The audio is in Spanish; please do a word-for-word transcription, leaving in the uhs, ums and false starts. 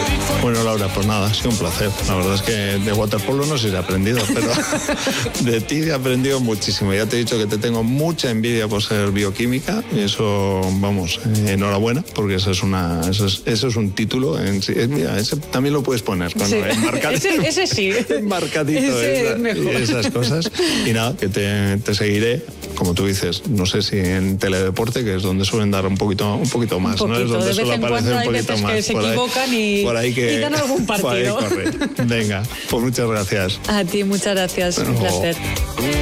Bueno, Laura, pues nada, ha sido un placer. La verdad es que de waterpolo no sé si he aprendido, pero de ti he aprendido muchísimo. Ya te he dicho que te tengo mucha envidia por ser bioquímica y eso, vamos, eh, enhorabuena, porque eso es una, eso es, eso es un título en sí. Es, mira, ese también lo puedes poner, cuando sí. enmarcadito, ese, ese sí. enmarcadito ese esa, es mejor. esas cosas. Y nada, que te, te seguiré, como tú dices, no sé si en teledeporte, que es donde suelen dar un poquito, un poquito más, un poquito, ¿no? Es donde de vez suele en aparecer cuando un hay poquito veces más. que se por equivocan ahí, y, por ahí que, y dan algún partido. Por ahí corre. Venga, pues muchas gracias. A ti, muchas gracias. Un placer.